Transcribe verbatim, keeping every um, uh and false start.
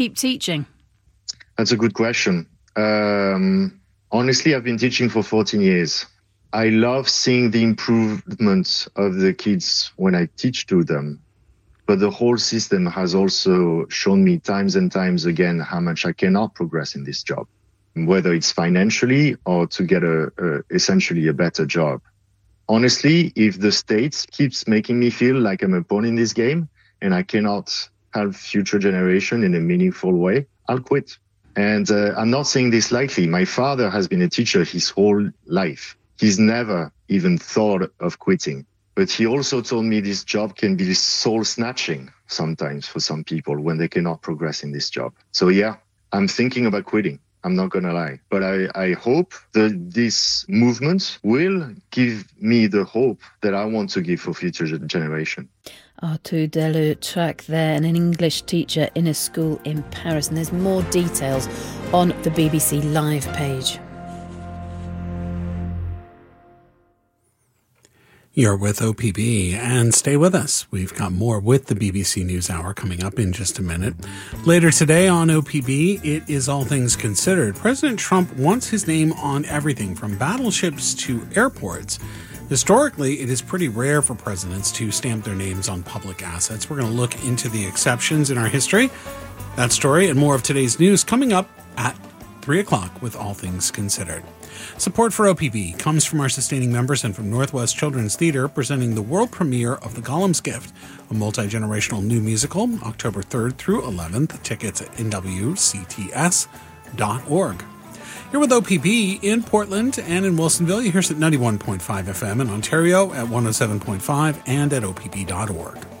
keep teaching? That's a good question. Um, honestly, I've been teaching for fourteen years. I love seeing the improvement of the kids when I teach to them. But the whole system has also shown me times and times again how much I cannot progress in this job, whether it's financially or to get a, a essentially a better job. Honestly, if the state keeps making me feel like I'm a pawn in this game and I cannot help future generation in a meaningful way, I'll quit. And uh, I'm not saying this lightly. My father has been a teacher his whole life. He's never even thought of quitting. But he also told me this job can be soul-snatching sometimes for some people when they cannot progress in this job. So yeah, I'm thinking about quitting. I'm not going to lie. But I, I hope that this movement will give me the hope that I want to give for future generation. Arthur Deleutrac there, and an English teacher in a school in Paris. And there's more details on the B B C Live page. You're with O P B, and stay with us. We've got more with the B B C NewsHour coming up in just a minute. Later today on O P B, it is All Things Considered. President Trump wants his name on everything from battleships to airports. Historically, it is pretty rare for presidents to stamp their names on public assets. We're going to look into the exceptions in our history. That story and more of today's news coming up at three o'clock with All Things Considered. Support for O P B comes from our sustaining members and from Northwest Children's Theatre, presenting the world premiere of The Gollum's Gift, a multi-generational new musical, October third through eleventh. Tickets at N W C T S dot org. You're with O P B in Portland and in Wilsonville. You hear us at ninety-one point five F M in Ontario, at one oh seven point five, and at O P B dot org.